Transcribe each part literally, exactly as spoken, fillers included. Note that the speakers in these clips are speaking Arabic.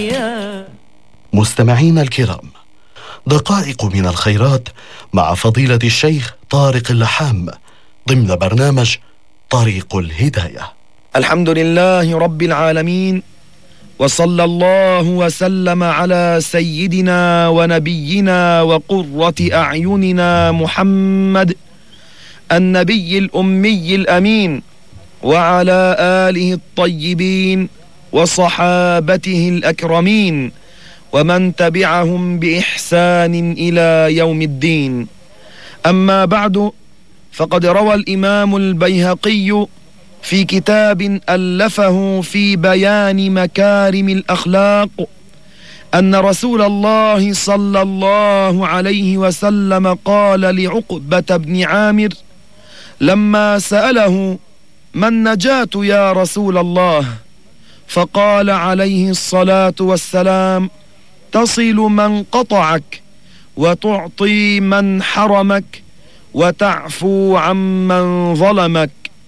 مستمعينا الكرام، دقائق من الخيرات مع فضيلة الشيخ طارق اللحام ضمن برنامج طريق الهداية. الحمد لله رب العالمين، وصلى الله وسلم على سيدنا ونبينا وقرة أعيننا محمد النبي الأمي الأمين، وعلى آله الطيبين وصحابته الأكرمين، ومن تبعهم بإحسان إلى يوم الدين. أما بعد، فقد روى الإمام البيهقي في كتاب ألفه في بيان مكارم الأخلاق أن رسول الله صلى الله عليه وسلم قال لعقبة بن عامر لما سأله: ما النجاة يا رسول الله؟ فقال عليه الصلاة والسلام: تصل من قطعك، وتعطي من حرمك، وتعفو عمن ظلمك.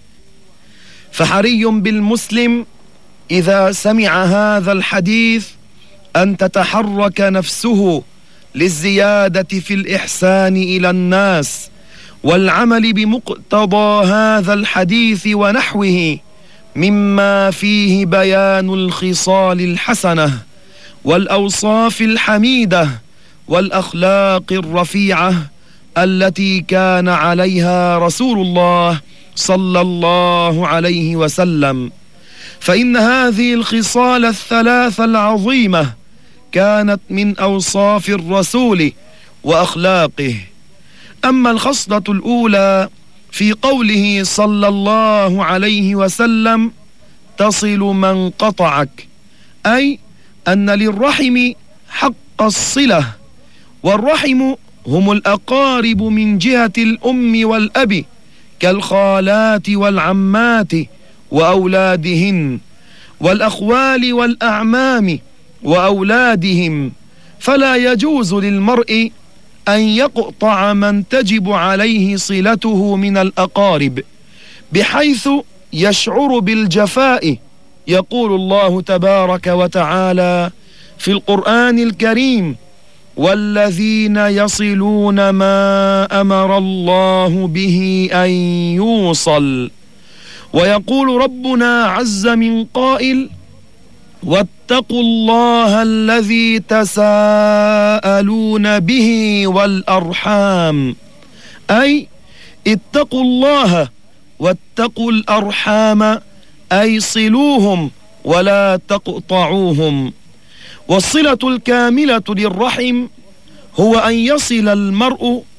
فحري بالمسلم إذا سمع هذا الحديث أن تتحرك نفسه للزيادة في الإحسان إلى الناس والعمل بمقتضى هذا الحديث ونحوه، مما فيه بيان الخصال الحسنة والأوصاف الحميدة والأخلاق الرفيعة التي كان عليها رسول الله صلى الله عليه وسلم. فإن هذه الخصال الثلاث العظيمة كانت من أوصاف الرسول وأخلاقه. أما الخصلة الأولى في قوله صلى الله عليه وسلم: تصل من قطعك، أي أن للرحم حق الصلة، والرحم هم الأقارب من جهة الأم والأب كالخالات والعمات وأولادهن، والأخوال والأعمام وأولادهم، فلا يجوز للمرء أن يقطع من تجب عليه صلته من الأقارب بحيث يشعر بالجفاء. يقول الله تبارك وتعالى في القرآن الكريم: والذين يصلون ما أمر الله به أن يوصل. ويقول ربنا عز من قائل: واتقوا الله الذي تساءلون به والأرحام، أي اتقوا الله واتقوا الأرحام، أي صلوهم ولا تقطعوهم. والصلة الكاملة للرحم هو أن يصل المرء